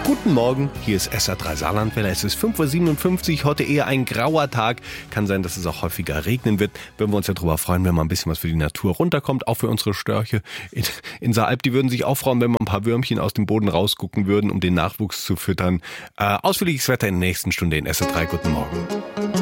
Guten Morgen, hier ist SR3 Saarlandwelle. Es ist 5:57 Uhr, heute eher ein grauer Tag. Kann sein, dass es auch häufiger regnen wird. Würden wir uns ja darüber freuen, wenn mal ein bisschen was für die Natur runterkommt, auch für unsere Störche. In Saaralb, die würden sich auch freuen, wenn mal ein paar Würmchen aus dem Boden rausgucken würden, um den Nachwuchs zu füttern. Ausführliches Wetter in der nächsten Stunde in SR3. Guten Morgen.